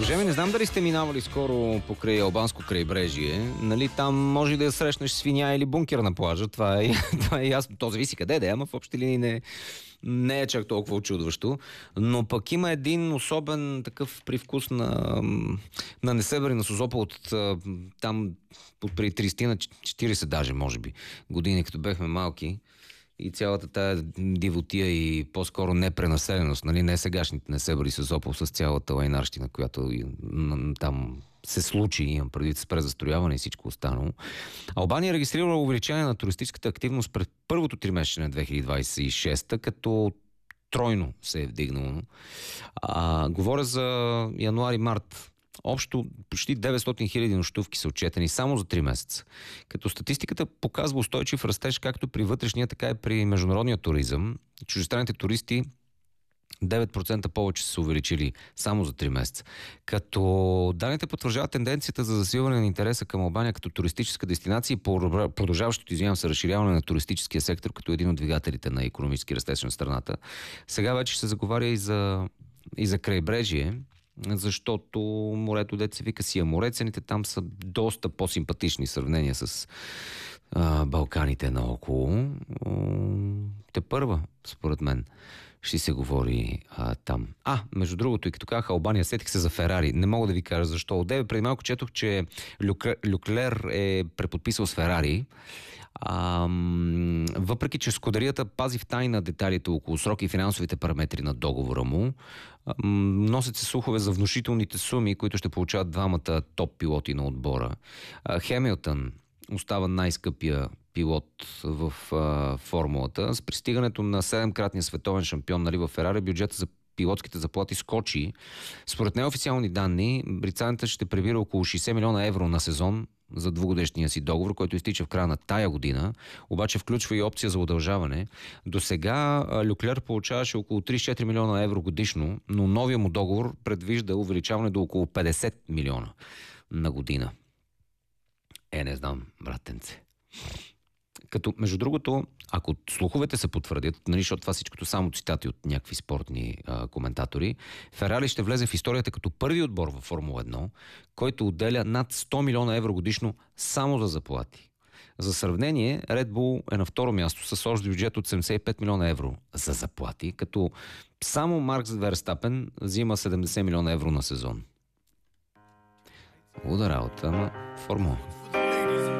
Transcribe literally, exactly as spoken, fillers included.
Жеми, не знам дали сте минавали скоро покрай Албанско крайбрежие. Нали, там може да я срещнеш свиня или бункер на плажа. Това е, това е ясно. То зависи къде да е, ама в общи линии не, не е чак толкова очудващо. Но пък има един особен такъв привкус на, на Несебър и на Созопол от там от преди трийсет на четирийсет даже, може би, години, като бехме малки. И цялата тая дивотия и по-скоро непренаселеност, нали, не сегашните Несебър и Созопол с цялата лайнарщина, която и, там се случи, имам предвид с презастрояване и всичко останало. Албания е регистрирала увеличение на туристическата активност през първото тримесечие на две хиляди двадесет и шеста, като тройно се е вдигнало. А, говоря за януари-март. Общо почти деветстотин хиляди нощувки са отчетени само за три месеца. Като статистиката показва устойчив растеж както при вътрешния, така и при международния туризъм. Чуждестранните туристи девет процента повече са се увеличили само за три месеца. Като данните потвърждават тенденцията за засилване на интереса към Албания като туристическа дестинация и продължаващото, извинявам се, разширяване на туристическия сектор като един от двигателите на икономически растеж на страната. Сега вече се заговаря и за, и за крайбрежие, защото морето, дето се вика Сия море, цените там са доста по-симпатични в сравнение с а, Балканите наоколо. Те първа, според мен, ще се говори а, там. А, между другото, и като казах Албания, сетих се за Ферари. Не мога да ви кажа защо. Одеве преди малко четох, че Люклер е преподписал с Ферари. А, въпреки че скудерията пази в тайна деталите около срока и финансовите параметри на договора му, а, носят се слухове за внушителните суми, които ще получават двамата топ пилоти на отбора. А, Хемилтън остава най-скъпия пилот в а, формулата. С пристигането на седемкратния световен шампион, нали, в Ферари, бюджета за пилотските заплати скочи. Според неофициални данни, британецът ще прибира около шейсет милиона евро на сезон за двугодишния си договор, който изтича в края на тая година, обаче включва и опция за удължаване. До сега Люклер получаваше около трийсет и четири милиона евро годишно, но новия му договор предвижда увеличаване до около петдесет милиона на година. Е, не знам, братенце. Като, между другото, ако слуховете се потвърдят, нали, защото това всичкото само цитати от някакви спортни а, коментатори, Ферари ще влезе в историята като първи отбор във Формула едно, който отделя над сто милиона евро годишно само за заплати. За сравнение, Red Bull е на второ място с общ бюджет от седемдесет и пет милиона евро за заплати, като само Маркс Верстапен взима седемдесет милиона евро на сезон. Луда работа, ама Формула.